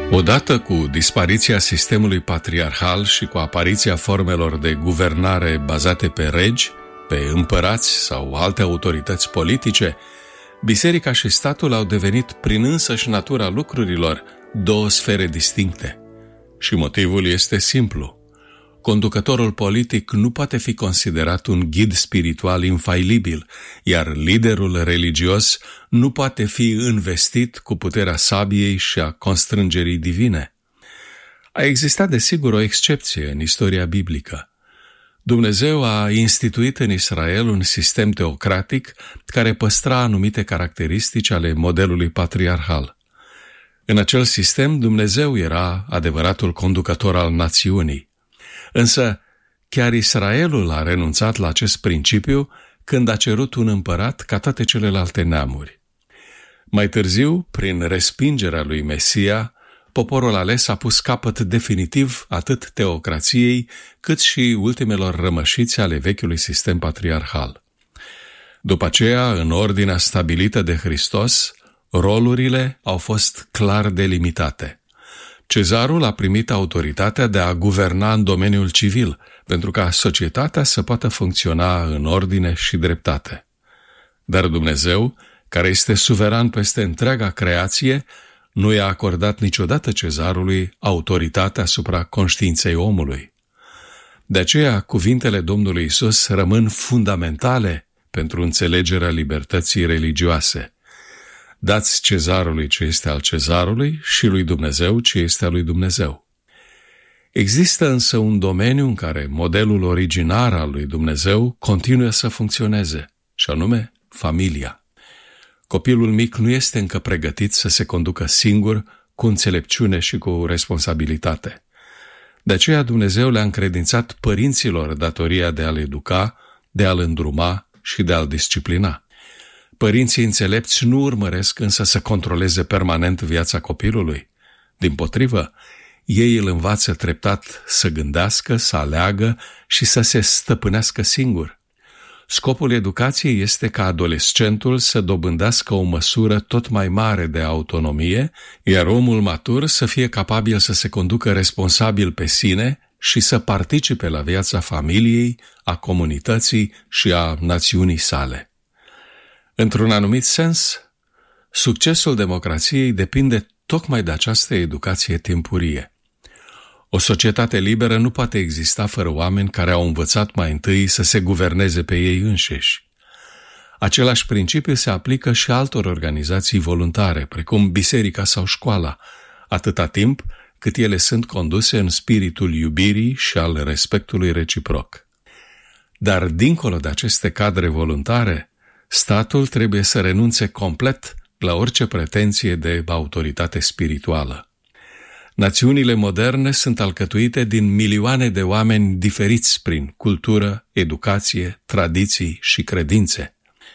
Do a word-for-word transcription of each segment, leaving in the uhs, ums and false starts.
Odată cu dispariția sistemului patriarhal și cu apariția formelor de guvernare bazate pe regi, pe împărați sau alte autorități politice, biserica și statul au devenit, prin însăși natura lucrurilor, două sfere distincte. Și motivul este simplu. Conducătorul politic nu poate fi considerat un ghid spiritual infailibil, iar liderul religios nu poate fi investit cu puterea sabiei și a constrângerii divine. A existat desigur o excepție în istoria biblică. Dumnezeu a instituit în Israel un sistem teocratic care păstra anumite caracteristici ale modelului patriarhal. În acel sistem, Dumnezeu era adevăratul conducător al națiunii. Însă, chiar Israelul a renunțat la acest principiu când a cerut un împărat ca toate celelalte neamuri. Mai târziu, prin respingerea lui Mesia, poporul ales a pus capăt definitiv atât teocrației, cât și ultimelor rămășiți ale vechiului sistem patriarhal. După aceea, în ordinea stabilită de Hristos, rolurile au fost clar delimitate. Cezarul a primit autoritatea de a guverna în domeniul civil, pentru ca societatea să poată funcționa în ordine și dreptate. Dar Dumnezeu, care este suveran peste întreaga creație, nu i-a acordat niciodată cezarului autoritatea asupra conștiinței omului. De aceea, cuvintele Domnului Iisus rămân fundamentale pentru înțelegerea libertății religioase. Dați cezarului ce este al cezarului și lui Dumnezeu ce este al lui Dumnezeu. Există însă un domeniu în care modelul originar al lui Dumnezeu continuă să funcționeze, și anume familia. Copilul mic nu este încă pregătit să se conducă singur, cu înțelepciune și cu responsabilitate. De aceea Dumnezeu le-a încredințat părinților datoria de a-l educa, de a-l îndruma și de a-l disciplina. Părinții înțelepți nu urmăresc însă să controleze permanent viața copilului. Dimpotrivă, ei îl învață treptat să gândească, să aleagă și să se stăpânească singur. Scopul educației este ca adolescentul să dobândească o măsură tot mai mare de autonomie, iar omul matur să fie capabil să se conducă responsabil pe sine și să participe la viața familiei, a comunității și a națiunii sale. Într-un anumit sens, succesul democrației depinde tocmai de această educație timpurie. O societate liberă nu poate exista fără oameni care au învățat mai întâi să se guverneze pe ei înșiși. Același principiu se aplică și altor organizații voluntare, precum biserica sau școala, atâta timp cât ele sunt conduse în spiritul iubirii și al respectului reciproc. Dar dincolo de aceste cadre voluntare, statul trebuie să renunțe complet la orice pretenție de autoritate spirituală. Națiunile moderne sunt alcătuite din milioane de oameni diferiți prin cultură, educație, tradiții și credințe.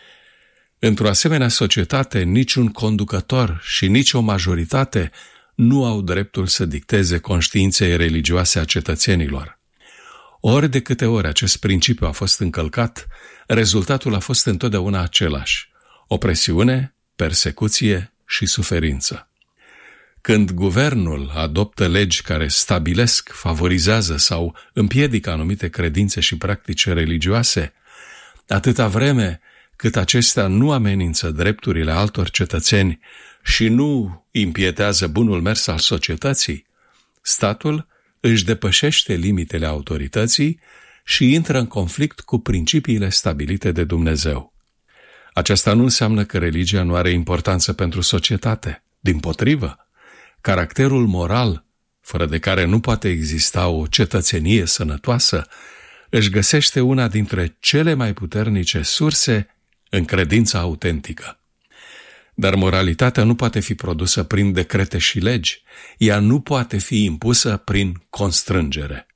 Într-o asemenea societate, niciun conducător și nici o majoritate nu au dreptul să dicteze conștiinței religioase a cetățenilor. Ori de câte ori acest principiu a fost încălcat, rezultatul a fost întotdeauna același: opresiune, persecuție și suferință. Când guvernul adoptă legi care stabilesc, favorizează sau împiedică anumite credințe și practici religioase, atâta vreme cât acestea nu amenință drepturile altor cetățeni și nu impietează bunul mers al societății, statul își depășește limitele autorității și intră în conflict cu principiile stabilite de Dumnezeu. Aceasta nu înseamnă că religia nu are importanță pentru societate. Dimpotrivă, caracterul moral, fără de care nu poate exista o cetățenie sănătoasă, își găsește una dintre cele mai puternice surse în credința autentică. Dar moralitatea nu poate fi produsă prin decrete și legi, ea nu poate fi impusă prin constrângere.